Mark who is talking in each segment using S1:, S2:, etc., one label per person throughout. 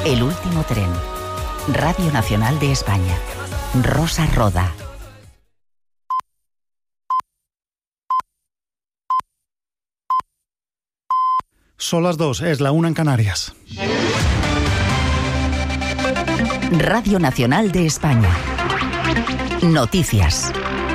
S1: El último tren. Radio Nacional de España. Rosa Roda.
S2: Son las 2, es la 1 en Canarias.
S1: Radio Nacional de España. Noticias.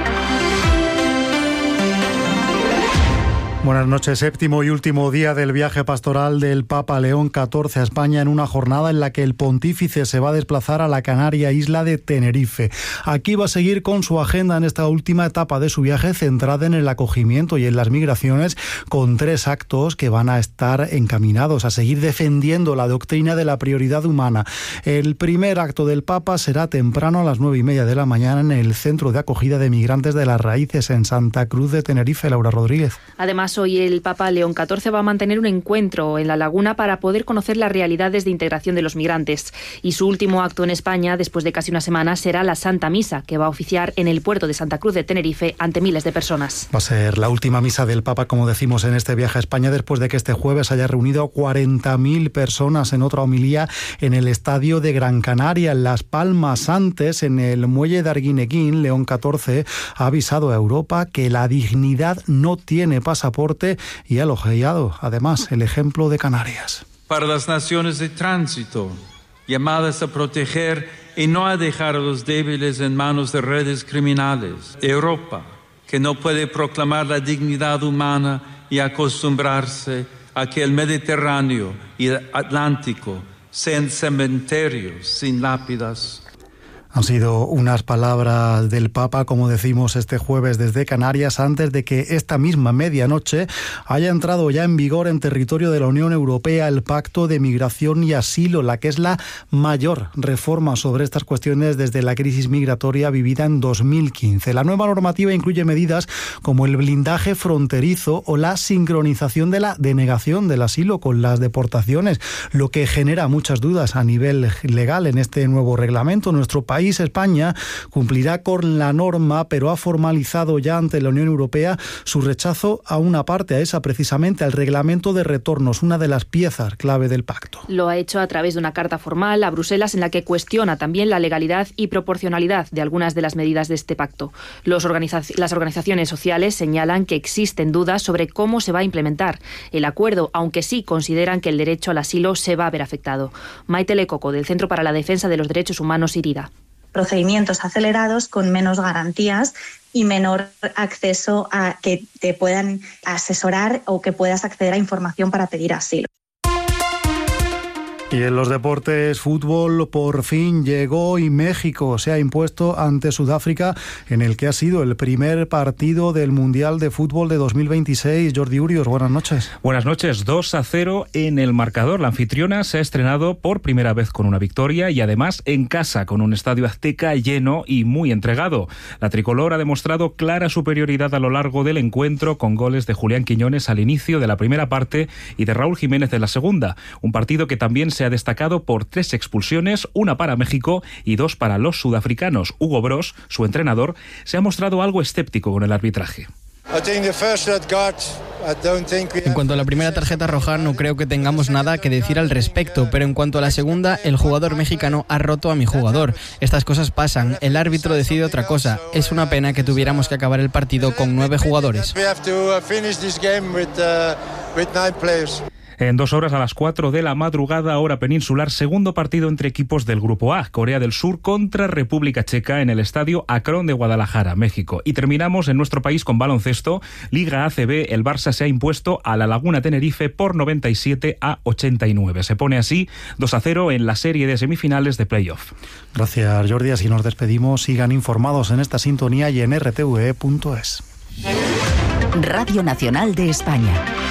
S2: Buenas noches. Séptimo y último día del viaje pastoral del Papa León XIV a España, en una jornada en la que el pontífice se va a desplazar a la canaria isla de Tenerife. Aquí va a seguir con su agenda en esta última etapa de su viaje, centrada en el acogimiento y en las migraciones, con 3 actos que van a estar encaminados a seguir defendiendo la doctrina de la prioridad humana. El primer acto del Papa será temprano a las 9:30 de la mañana en el Centro de Acogida de Migrantes de las Raíces en Santa Cruz de Tenerife. Laura Rodríguez.
S3: Además, hoy el Papa León XIV va a mantener un encuentro en La Laguna para poder conocer las realidades de integración de los migrantes. Y su último acto en España, después de casi una semana, será la Santa Misa, que va a oficiar en el puerto de Santa Cruz de Tenerife ante miles de personas.
S2: Va a ser la última misa del Papa, como decimos, en este viaje a España, después de que este jueves haya reunido a 40.000 personas en otra homilía en el estadio de Gran Canaria, en Las Palmas. Antes, en el muelle de Arguineguín, León XIV ha avisado a Europa que la dignidad no tiene pasaporte y ha elogiado, además, el ejemplo de Canarias.
S4: Para las naciones de tránsito, llamadas a proteger y no a dejar a los débiles en manos de redes criminales. Europa, que no puede proclamar la dignidad humana y acostumbrarse a que el Mediterráneo y el Atlántico sean cementerios sin lápidas.
S2: Han sido unas palabras del Papa, como decimos, este jueves desde Canarias, antes de que esta misma medianoche haya entrado ya en vigor en territorio de la Unión Europea el Pacto de Migración y Asilo, la que es la mayor reforma sobre estas cuestiones desde la crisis migratoria vivida en 2015. La nueva normativa incluye medidas como el blindaje fronterizo o la sincronización de la denegación del asilo con las deportaciones, lo que genera muchas dudas a nivel legal en este nuevo reglamento. Nuestro país, España, cumplirá con la norma, pero ha formalizado ya ante la Unión Europea su rechazo a una parte, a esa precisamente, al reglamento de retornos, una de las piezas clave del pacto.
S3: Lo ha hecho a través de una carta formal a Bruselas en la que cuestiona también la legalidad y proporcionalidad de algunas de las medidas de este pacto. Las organizaciones sociales señalan que existen dudas sobre cómo se va a implementar el acuerdo, aunque sí consideran que el derecho al asilo se va a ver afectado. Maite Lecoco, del Centro para la Defensa de los Derechos Humanos, IRIDA.
S5: Procedimientos acelerados con menos garantías y menor acceso a que te puedan asesorar o que puedas acceder a información para pedir asilo.
S2: Y en los deportes, fútbol, por fin llegó y México se ha impuesto ante Sudáfrica en el que ha sido el primer partido del Mundial de Fútbol de 2026. Jordi Urios, buenas noches.
S6: Buenas noches, 2-0 en el marcador. La anfitriona se ha estrenado por primera vez con una victoria y además en casa, con un estadio azteca lleno y muy entregado. La tricolor ha demostrado clara superioridad a lo largo del encuentro, con goles de Julián Quiñones al inicio de la primera parte y de Raúl Jiménez en la segunda. Un partido que también se ha destacado por 3 expulsiones, una para México y 2 para los sudafricanos. Hugo Broos, su entrenador, se ha mostrado algo escéptico con el arbitraje.
S7: En cuanto a la primera tarjeta roja, no creo que tengamos nada que decir al respecto, pero en cuanto a la segunda, el jugador mexicano ha roto a mi jugador. Estas cosas pasan, el árbitro decide otra cosa. Es una pena que tuviéramos que acabar el partido con 9 jugadores.
S6: En 2 horas, a las 4 de la madrugada, hora peninsular, segundo partido entre equipos del Grupo A, Corea del Sur contra República Checa en el Estadio Akron de Guadalajara, México. Y terminamos en nuestro país con baloncesto. Liga ACB, el Barça se ha impuesto a La Laguna Tenerife por 97-89. Se pone así 2-0 en la serie de semifinales de playoff.
S2: Gracias, Jordi. Así nos despedimos. Sigan informados en esta sintonía y en rtve.es.
S1: Radio Nacional de España.